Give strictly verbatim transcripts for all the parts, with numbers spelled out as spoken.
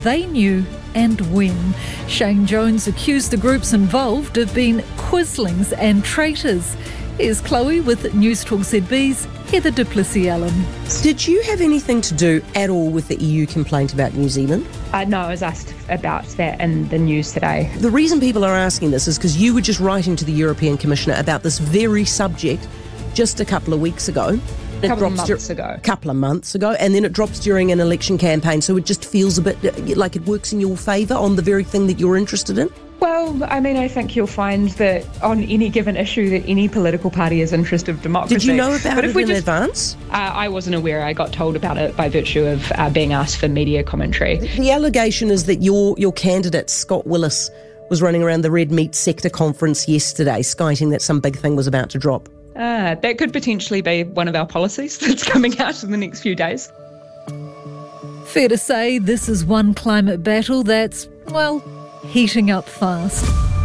They knew and when. Shane Jones accused the groups involved of being quislings and traitors. Here's Chloe with Newstalk Z B's Heather du Plessis-Allen. Did you have anything to do at all with the E U complaint about New Zealand? Uh, no, I was asked about that in the news today. The reason people are asking this is because you were just writing to the European Commissioner about this very subject just a couple of weeks ago. A couple of months dur- ago. A couple of months ago, and then it drops during an election campaign, so it just feels a bit like it works in your favour on the very thing that you're interested in? Well, I mean, I think you'll find that on any given issue that any political party is interested in democracy. Did you know about but it if we in just, advance? Uh, I wasn't aware. I got told about it by virtue of uh, being asked for media commentary. The allegation is that your your candidate, Scott Willis, was running around the Red Meat Sector Conference yesterday, skiting that some big thing was about to drop. Ah, that could potentially be one of our policies that's coming out in the next few days. Fair to say this is one climate battle that's, well, heating up fast.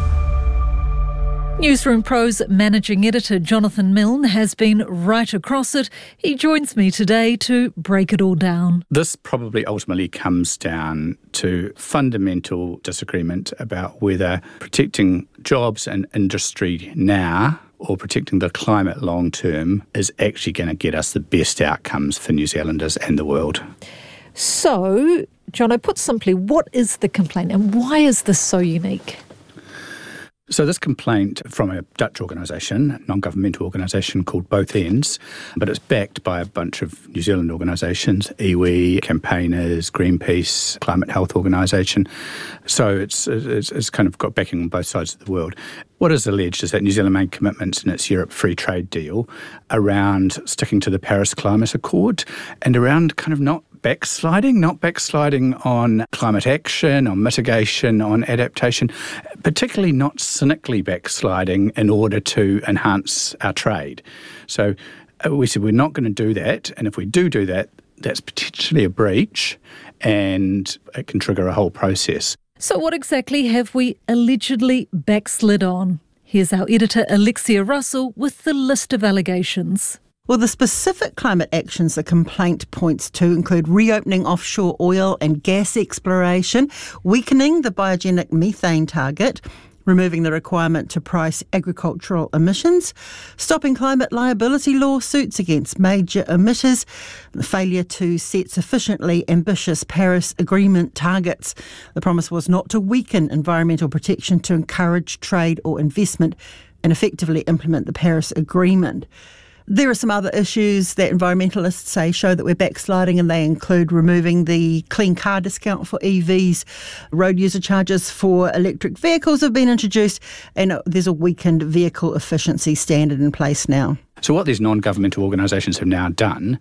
Newsroom Pro's managing editor Jonathan Milne has been right across it. He joins me today to break it all down. This probably ultimately comes down to fundamental disagreement about whether protecting jobs and industry now or protecting the climate long term is actually going to get us the best outcomes for New Zealanders and the world. So, Jono, put simply, what is the complaint and why is this so unique? So this complaint from a Dutch organisation, non-governmental organisation called Both Ends, but it's backed by a bunch of New Zealand organisations, iwi, campaigners, Greenpeace, Climate Health Organisation. So it's, it's it's kind of got backing on both sides of the world. What is alleged is that New Zealand made commitments in its Europe Free Trade deal around sticking to the Paris Climate Accord and around kind of not backsliding, not backsliding on climate action, on mitigation, on adaptation, particularly not cynically backsliding in order to enhance our trade. So uh, we said we're not going to do that, and if we do do that, that's potentially a breach and it can trigger a whole process. So what exactly have we allegedly backslid on? Here's our editor Alexia Russell with the list of allegations. Well, the specific climate actions the complaint points to include reopening offshore oil and gas exploration, weakening the biogenic methane target, removing the requirement to price agricultural emissions, stopping climate liability lawsuits against major emitters, the failure to set sufficiently ambitious Paris Agreement targets. The promise was not to weaken environmental protection to encourage trade or investment and effectively implement the Paris Agreement. There are some other issues that environmentalists say show that we're backsliding, and they include removing the clean car discount for E Vs, road user charges for electric vehicles have been introduced, and there's a weakened vehicle efficiency standard in place now. So what these non-governmental organisations have now done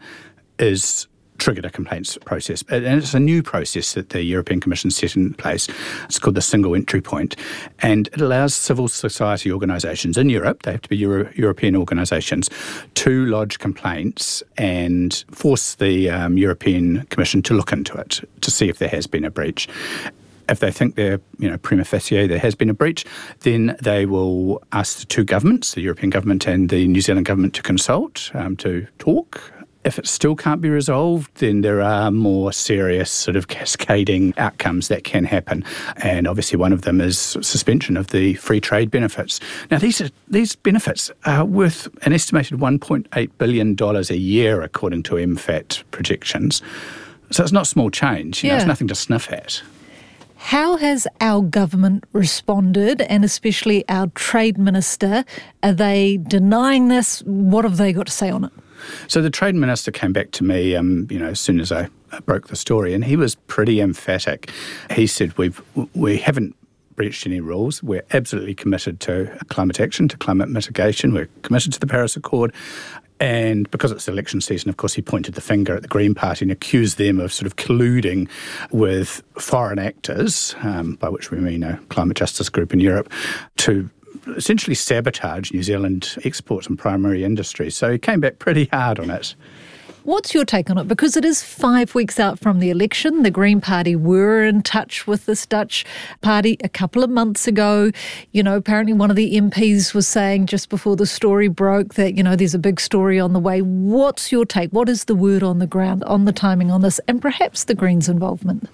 is triggered a complaints process. And it's a new process that the European Commission set in place. It's called the single entry point. And it allows civil society organisations in Europe, they have to be Euro- European organisations, to lodge complaints and force the um, European Commission to look into it to see if there has been a breach. If they think they're, you know, prima facie there has been a breach, then they will ask the two governments, the European government and the New Zealand government, to consult, um, to talk. If it still can't be resolved, then there are more serious sort of cascading outcomes that can happen. And obviously one of them is suspension of the free trade benefits. Now, these are, these benefits are worth an estimated one point eight billion dollars a year, according to M FAT projections. So it's not small change. You yeah. know, it's nothing to sniff at. How has our government responded, and especially our Trade Minister? Are they denying this? What have they got to say on it? So the Trade Minister came back to me, um, you know, as soon as I broke the story, and he was pretty emphatic. He said, We've, we haven't breached any rules. We're absolutely committed to climate action, to climate mitigation. We're committed to the Paris Accord. And because it's election season, of course, he pointed the finger at the Green Party and accused them of sort of colluding with foreign actors, um, by which we mean a climate justice group in Europe, to essentially sabotage New Zealand exports and primary industries. So he came back pretty hard on it. What's your take on it? Because it is five weeks out from the election. The Green Party were in touch with this Dutch party a couple of months ago. You know, apparently one of the M Ps was saying just before the story broke that, you know, there's a big story on the way. What's your take? What is the word on the ground on the timing on this, and perhaps the Greens' involvement?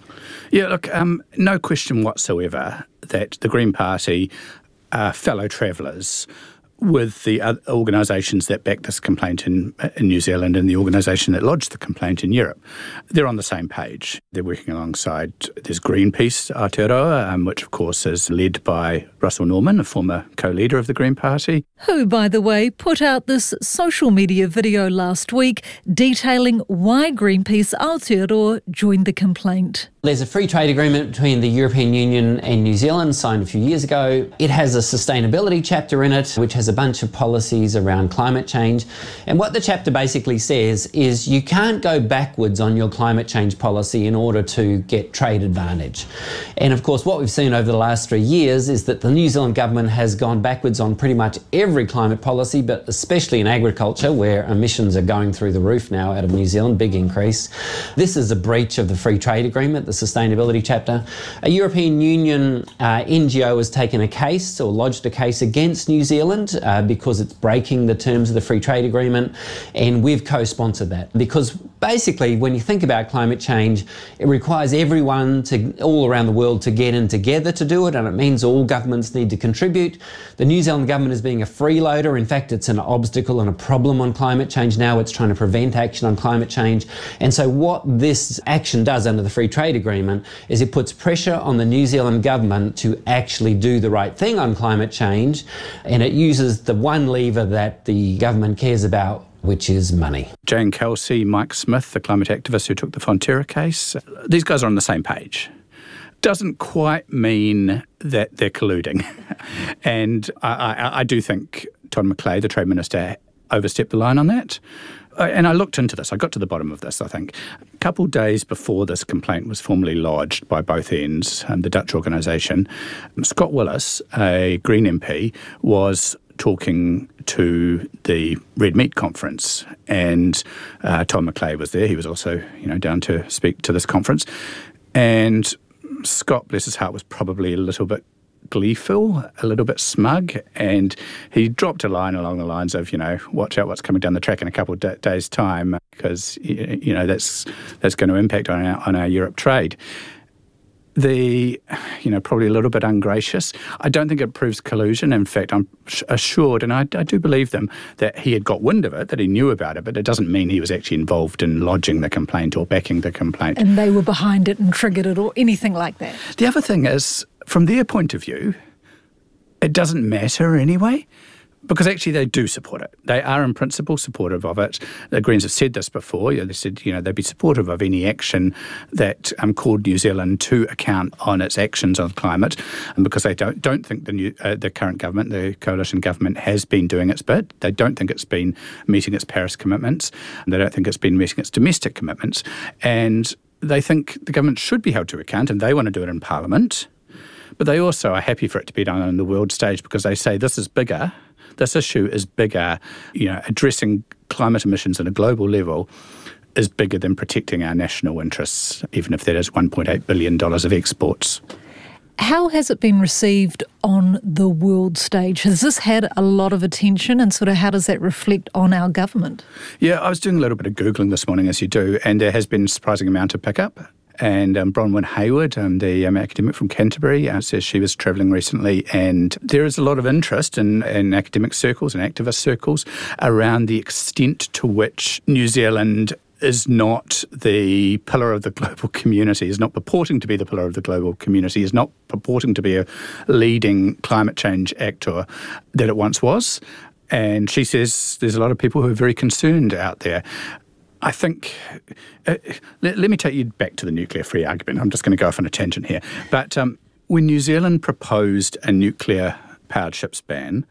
Yeah, look, um, no question whatsoever that the Green Party are fellow travellers with the other organisations that backed this complaint in, in New Zealand and the organisation that lodged the complaint in Europe. They're on the same page. They're working alongside, there's Greenpeace Aotearoa, um, which of course is led by Russell Norman, a former co-leader of the Green Party. Who, by the way, put out this social media video last week detailing why Greenpeace Aotearoa joined the complaint. There's a free trade agreement between the European Union and New Zealand signed a few years ago. It has a sustainability chapter in it, which has a bunch of policies around climate change. And what the chapter basically says is you can't go backwards on your climate change policy in order to get trade advantage. And of course, what we've seen over the last three years is that the New Zealand government has gone backwards on pretty much every climate policy, but especially in agriculture, where emissions are going through the roof now out of New Zealand, big increase. This is a breach of the free trade agreement, the sustainability chapter. A European Union uh, N G O has taken a case or lodged a case against New Zealand uh, because it's breaking the terms of the free trade agreement, and we've co-sponsored that. Because basically, when you think about climate change, it requires everyone to, all around the world to get in together to do it, and it means all governments need to contribute. The New Zealand government is being a freeloader. In fact, it's an obstacle and a problem on climate change now. It's trying to prevent action on climate change. And so what this action does under the free trade agreement is it puts pressure on the New Zealand government to actually do the right thing on climate change, and it uses the one lever that the government cares about, which is money. Jane Kelsey, Mike Smith, the climate activist who took the Fonterra case, these guys are on the same page. Doesn't quite mean that they're colluding. And I, I, I do think Todd McClay, the Trade Minister, overstepped the line on that. And I looked into this. I got to the bottom of this, I think. A couple of days before this complaint was formally lodged by both ends, um, the Dutch organisation, Scott Willis, a Green M P, was talking to the Red Meat Conference, and uh, Todd McClay was there. He was also, you know, down to speak to this conference. And Scott, bless his heart, was probably a little bit gleeful, a little bit smug, and he dropped a line along the lines of, you know, watch out what's coming down the track in a couple of d- days' time, because, you know, that's that's going to impact on our, on our Europe trade. The, you know, probably a little bit ungracious. I don't think it proves collusion. In fact, I'm assured, and I, I do believe them, that he had got wind of it, that he knew about it, but it doesn't mean he was actually involved in lodging the complaint or backing the complaint. And they were behind it and triggered it or anything like that. The other thing is, from their point of view, it doesn't matter anyway, because actually they do support it. They are in principle supportive of it. The Greens have said this before. They said, you know, they'd be supportive of any action that um, called New Zealand to account on its actions on climate, and because they don't don't think the new uh, the current government, the coalition government, has been doing its bit. They don't think it's been meeting its Paris commitments. They don't think it's been meeting its domestic commitments, and they think the government should be held to account, and they want to do it in Parliament. But they also are happy for it to be done on the world stage, because they say this is bigger. This issue is bigger. You know, addressing climate emissions at a global level is bigger than protecting our national interests, even if that is one point eight billion dollars of exports. How has it been received on the world stage? Has this had a lot of attention, and sort of how does that reflect on our government? Yeah, I was doing a little bit of Googling this morning, as you do, and there has been a surprising amount of pickup. And um, Bronwyn Hayward, um, the um, academic from Canterbury, uh, says she was travelling recently, and there is a lot of interest in, in academic circles and activist circles around the extent to which New Zealand is not the pillar of the global community, is not purporting to be the pillar of the global community, is not purporting to be a leading climate change actor that it once was. And she says there's a lot of people who are very concerned out there. I think, uh, let, let me take you back to the nuclear-free argument. I'm just going to go off on a tangent here. But um, when New Zealand proposed a nuclear-powered ships ban,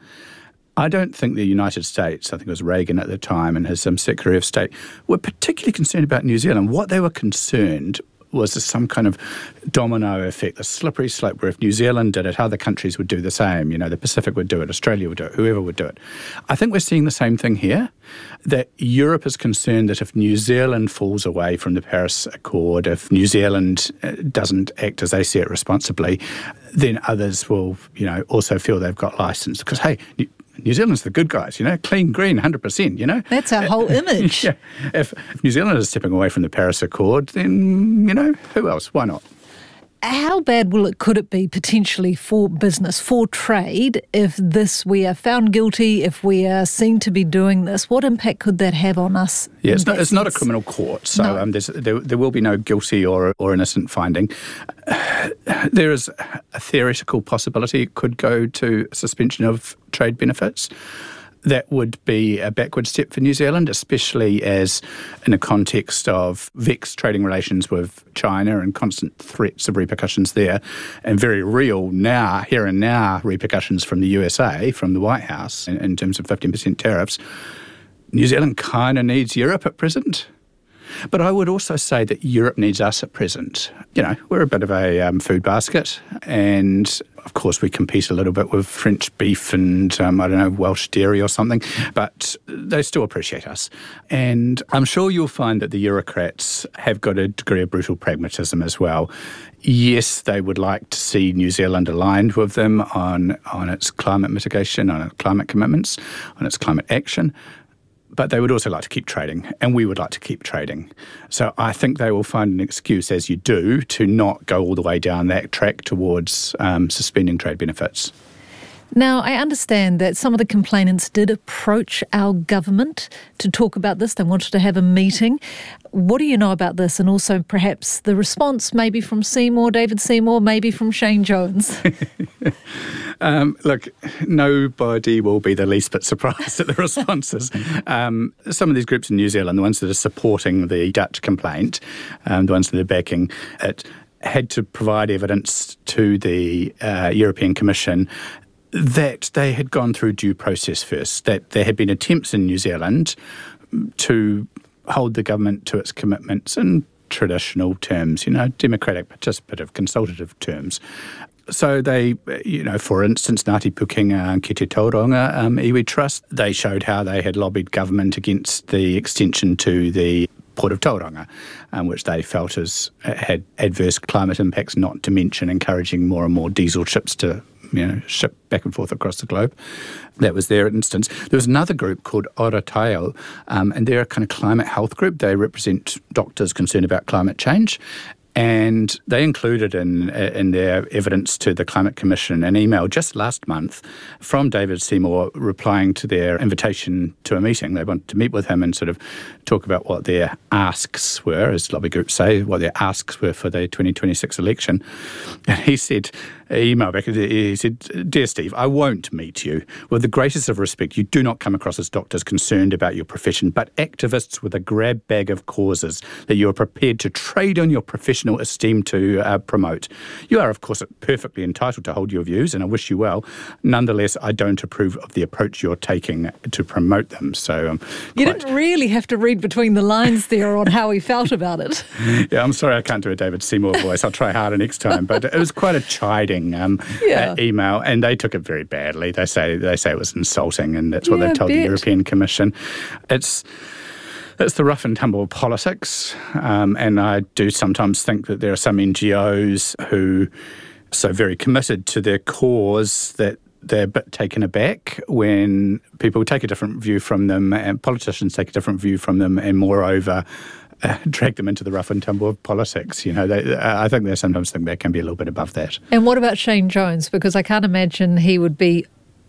I don't think the United States, I think it was Reagan at the time and his um, Secretary of State, were particularly concerned about New Zealand. What they were concerned was there some kind of domino effect, a slippery slope, where if New Zealand did it, other countries would do the same. You know, the Pacific would do it, Australia would do it, whoever would do it. I think we're seeing the same thing here, that Europe is concerned that if New Zealand falls away from the Paris Accord, if New Zealand doesn't act as they see it responsibly, then others will, you know, also feel they've got licence. Because, hey, New Zealand's the good guys, you know, clean, green, one hundred percent, you know. That's our whole image. Yeah. If, if New Zealand is stepping away from the Paris Accord, then, you know, who else? Why not? How bad will it, could it be potentially for business, for trade, if this, we are found guilty, if we are seen to be doing this? What impact could that have on us? Yeah, it's not, it's not a criminal court, so no. um, there, there will be no guilty or, or innocent finding. Uh, there is a theoretical possibility it could go to suspension of trade benefits. That would be a backward step for New Zealand, especially as in a context of vexed trading relations with China and constant threats of repercussions there, and very real now, here and now, repercussions from the U S A, from the White House, in, in terms of fifteen percent tariffs. New Zealand kind of needs Europe at present. But I would also say that Europe needs us at present. You know, we're a bit of a um, food basket, and of course we compete a little bit with French beef and, um, I don't know, Welsh dairy or something, but they still appreciate us. And I'm sure you'll find that the Eurocrats have got a degree of brutal pragmatism as well. Yes, they would like to see New Zealand aligned with them on, on its climate mitigation, on its climate commitments, on its climate action. But they would also like to keep trading, and we would like to keep trading. So I think they will find an excuse, as you do, to not go all the way down that track towards um, suspending trade benefits. Now, I understand that some of the complainants did approach our government to talk about this. They wanted to have a meeting. What do you know about this? And also perhaps the response maybe from Seymour, David Seymour, maybe from Shane Jones. um, look, nobody will be the least bit surprised at the responses. um, some of these groups in New Zealand, the ones that are supporting the Dutch complaint, um, the ones that are backing it, had to provide evidence to the uh, European Commission that they had gone through due process first, that there had been attempts in New Zealand to hold the government to its commitments in traditional terms, you know, democratic, participative, consultative terms. So they, you know, for instance, Ngāti Pukenga and Ki Te Tauranga um, iwi Trust, they showed how they had lobbied government against the extension to the Port of Tauranga, um, which they felt as, uh, had adverse climate impacts, not to mention encouraging more and more diesel ships to you know, ship back and forth across the globe. That was their instance. There was another group called Ora Taio, um, and they're a kind of climate health group. They represent doctors concerned about climate change. And they included in in their evidence to the Climate Commission an email just last month from David Seymour replying to their invitation to a meeting. They wanted to meet with him and sort of talk about what their asks were, as lobby groups say, what their asks were for the twenty twenty-six election. And he said, email back, he said, "Dear Steve, I won't meet you. With the greatest of respect, you do not come across as doctors concerned about your profession, but activists with a grab bag of causes that you are prepared to trade on your professional esteem to uh, promote. You are, of course, perfectly entitled to hold your views, and I wish you well. Nonetheless, I don't approve of the approach you're taking to promote them." So, um, you quite... didn't really have to read between the lines there on how he felt about it. Yeah, I'm sorry I can't do a David Seymour voice. I'll try harder next time. But it was quite a chiding um, yeah. uh, email, and they took it very badly. They say they say it was insulting, and that's what yeah, they've told the European Commission. It's It's the rough and tumble of politics, um, and I do sometimes think that there are some N G Os who are so very committed to their cause that they're a bit taken aback when people take a different view from them and politicians take a different view from them and moreover uh, drag them into the rough and tumble of politics. You know, they, I think they sometimes think they can be a little bit above that. And what about Shane Jones? Because I can't imagine he would be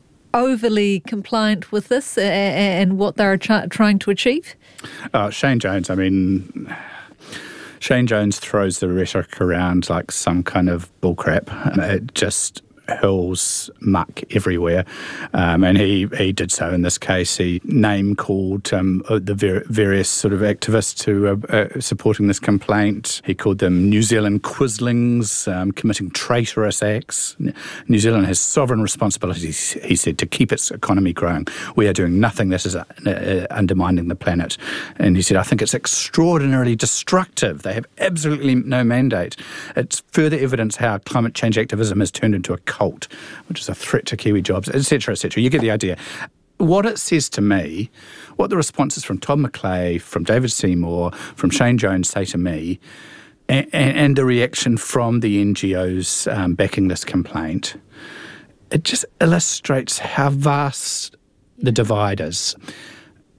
overly compliant with this and what they're try- trying to achieve? Uh, Shane Jones, I mean, Shane Jones throws the rhetoric around like some kind of bullcrap. It just hurls muck everywhere, um, and he, he did so in this case. He name-called um, the ver- various sort of activists who are uh, supporting this complaint. He called them New Zealand quislings, um, committing traitorous acts. New Zealand has sovereign responsibilities, he said, to keep its economy growing. We are doing nothing that is uh, uh, undermining the planet. And he said, I think it's extraordinarily destructive. They have absolutely no mandate. It's further evidence how climate change activism has turned into a cult, which is a threat to Kiwi jobs, et cetera, et cetera. You get the idea. What it says to me, what the responses from Todd McClay, from David Seymour, from Shane Jones say to me, and, and the reaction from the N G Os um, backing this complaint, it just illustrates how vast the divide is.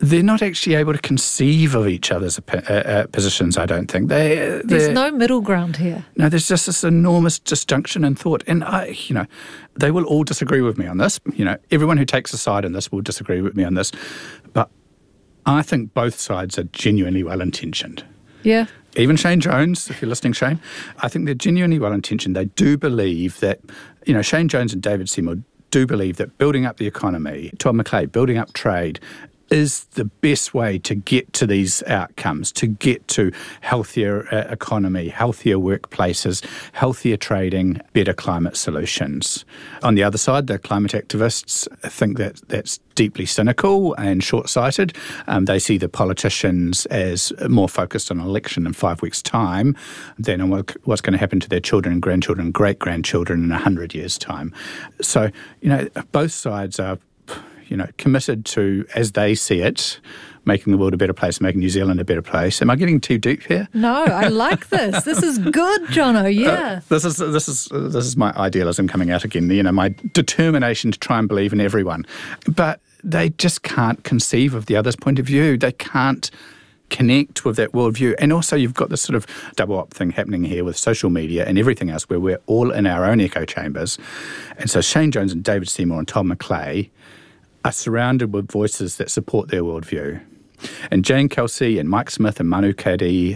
they're not actually able to conceive of each other's uh, uh, positions, I don't think. They, there's no middle ground here. No, there's just this enormous disjunction in thought. And, I, you know, they will all disagree with me on this. You know, everyone who takes a side in this will disagree with me on this. But I think both sides are genuinely well-intentioned. Yeah. Even Shane Jones, if you're listening, Shane, I think they're genuinely well-intentioned. They do believe that, you know, Shane Jones and David Seymour do believe that building up the economy, Todd McClay, building up trade, is the best way to get to these outcomes, to get to healthier uh, economy, healthier workplaces, healthier trading, better climate solutions. On the other side, the climate activists think that that's deeply cynical and short-sighted. Um, they see the politicians as more focused on an election in five weeks' time than on what, what's going to happen to their children and grandchildren and great-grandchildren in a hundred years' time. So, you know, both sides are you know, committed to, as they see it, making the world a better place, making New Zealand a better place. Am I getting too deep here? No, I like this. This is good, Jono, yeah. Uh, this is this is this is my idealism coming out again, you know, my determination to try and believe in everyone. But they just can't conceive of the other's point of view. They can't connect with that worldview. And also you've got this sort of double-up thing happening here with social media and everything else where we're all in our own echo chambers. And so Shane Jones and David Seymour and Todd McClay are surrounded with voices that support their worldview. And Jane Kelsey and Mike Smith and Manu Kadhi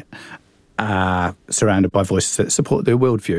are surrounded by voices that support their worldview.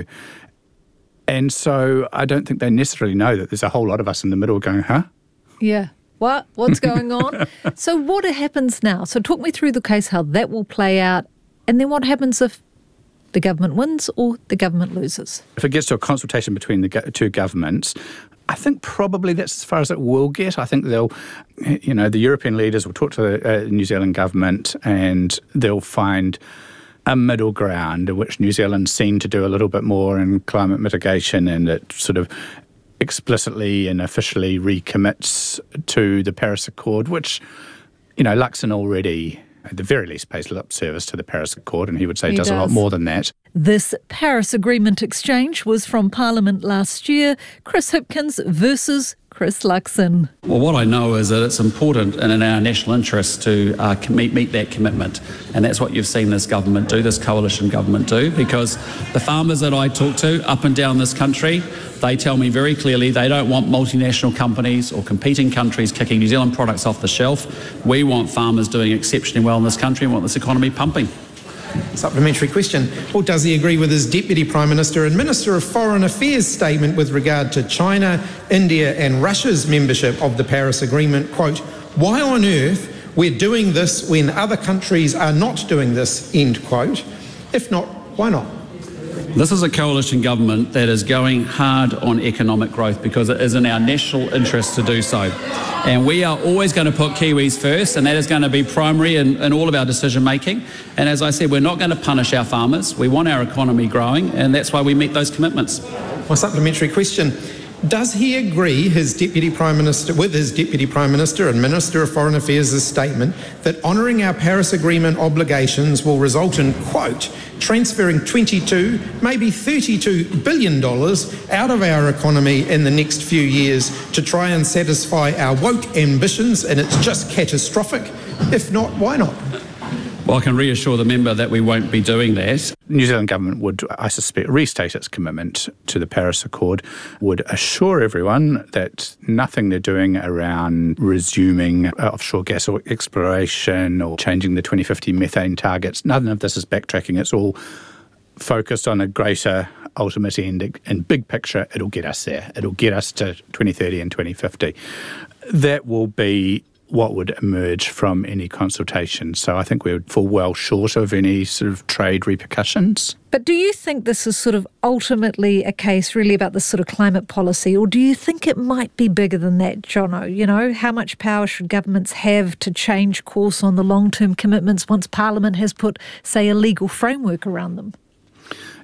And so I don't think they necessarily know that there's a whole lot of us in the middle going, huh? Yeah. What? What's going on? So what happens now? So talk me through the case, how that will play out, and then what happens if the government wins or the government loses? If it gets to a consultation between the two governments, I think probably that's as far as it will get. I think they'll, you know, the European leaders will talk to the uh, New Zealand government and they'll find a middle ground in which New Zealand's seen to do a little bit more in climate mitigation, and it sort of explicitly and officially recommits to the Paris Accord, which, you know, Luxon already, at the very least, pays lip service to the Paris Accord, and he would say he does, does a lot more than that. This Paris Agreement exchange was from Parliament last year. Chris Hipkins versus Chris Luxon. Well, what I know is that it's important and in our national interest to uh, meet, meet that commitment. And that's what you've seen this government do, this coalition government do, because the farmers that I talk to up and down this country, they tell me very clearly they don't want multinational companies or competing countries kicking New Zealand products off the shelf. We want farmers doing exceptionally well in this country and want this economy pumping. Supplementary question. Well, does he agree with his Deputy Prime Minister and Minister of Foreign Affairs statement with regard to China, India and Russia's membership of the Paris Agreement? Quote, why on earth we're doing this when other countries are not doing this, end quote. If not, why not? This is a coalition government that is going hard on economic growth because it is in our national interest to do so. And we are always going to put Kiwis first, and that is going to be primary in, in all of our decision making. And as I said, we're not going to punish our farmers. We want our economy growing, and that's why we meet those commitments. My supplementary question. Does he agree his Deputy Prime Minister with his Deputy Prime Minister and Minister of Foreign Affairs' statement that honouring our Paris Agreement obligations will result in, quote, transferring twenty-two, maybe thirty-two billion dollars out of our economy in the next few years to try and satisfy our woke ambitions, and it's just catastrophic? If not, why not? Well, I can reassure the member that we won't be doing that. New Zealand government would, I suspect, restate its commitment to the Paris Accord, would assure everyone that nothing they're doing around resuming offshore gas exploration or changing the twenty fifty methane targets, none of this is backtracking. It's all focused on a greater ultimate end, and big picture, it'll get us there. It'll get us to twenty thirty and twenty fifty. That will be what would emerge from any consultation. So I think we would fall well short of any sort of trade repercussions. But do you think this is sort of ultimately a case really about this sort of climate policy, or do you think it might be bigger than that, Jono? You know, how much power should governments have to change course on the long-term commitments once Parliament has put, say, a legal framework around them?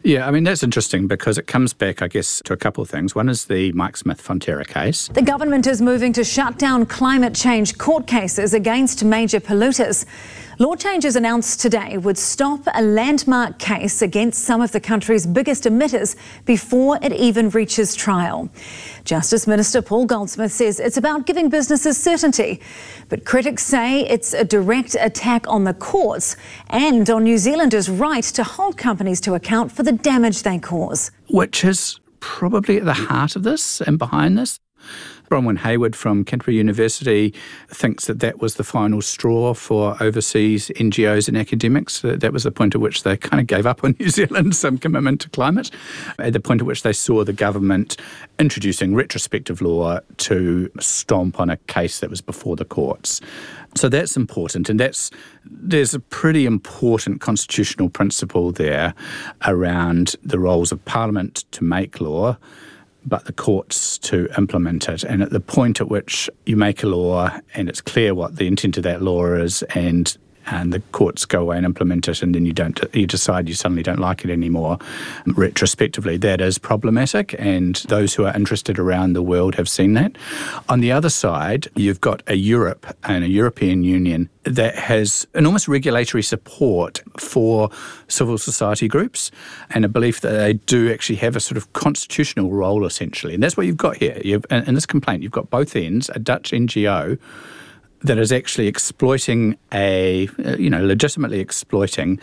Yeah, I mean, that's interesting because it comes back, I guess, to a couple of things. One is the Mike Smith-Fonterra case. The government is moving to shut down climate change court cases against major polluters. Law changes announced today would stop a landmark case against some of the country's biggest emitters before it even reaches trial. Justice Minister Paul Goldsmith says it's about giving businesses certainty, but critics say it's a direct attack on the courts and on New Zealanders' right to hold companies to account for the damage they cause. Which is probably at the heart of this and behind this. Bronwyn Hayward from Canterbury University thinks that that was the final straw for overseas N G Os and academics. That was the point at which they kind of gave up on New Zealand, some commitment to climate, at the point at which they saw the government introducing retrospective law to stomp on a case that was before the courts. So that's important, and that's there's a pretty important constitutional principle there around the roles of Parliament to make law, but the courts to implement it. And at the point at which you make a law and it's clear what the intent of that law is, and and the courts go away and implement it, and then you don't you decide you suddenly don't like it anymore retrospectively, that is problematic, and those who are interested around the world have seen that. On the other side, you've got a Europe and a European Union that has enormous regulatory support for civil society groups and a belief that they do actually have a sort of constitutional role, essentially. And that's what you've got here. You've, in this complaint, you've got both ends, a Dutch N G O that is actually exploiting a, you know, legitimately exploiting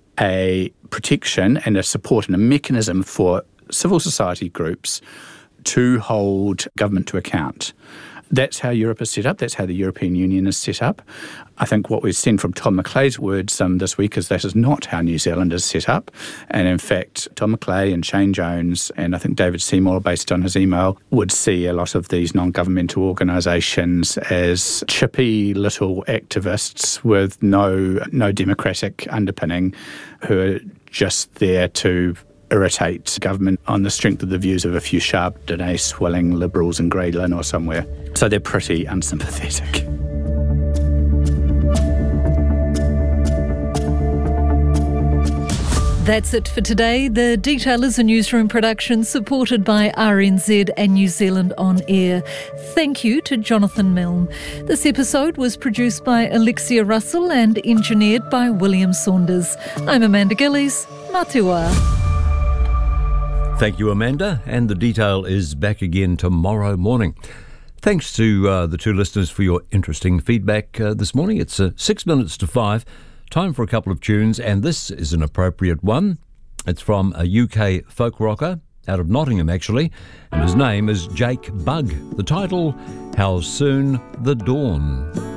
a protection and a support and a mechanism for civil society groups to hold government to account. That's how Europe is set up. That's how the European Union is set up. I think what we've seen from Tom Macleay's words um, this week is that is not how New Zealand is set up. And in fact, Tom Macleay and Shane Jones and I think David Seymour, based on his email, would see a lot of these non-governmental organisations as chippy little activists with no no democratic underpinning who are just there to irritate government on the strength of the views of a few sharp Dene swilling liberals in Grey Lynn or somewhere. So they're pretty unsympathetic. That's it for today. The Detail is a newsroom production supported by R N Z and New Zealand On Air. Thank you to Jonathan Milne. This episode was produced by Alexia Russell and engineered by William Saunders. I'm Amanda Gillies. Matua. Thank you, Amanda. And The Detail is back again tomorrow morning. Thanks to uh, the two listeners for your interesting feedback uh, this morning. It's uh, six minutes to five. Time for a couple of tunes, and this is an appropriate one. It's from a U K folk rocker out of Nottingham, actually, and his name is Jake Bugg. The title, How Soon the Dawn.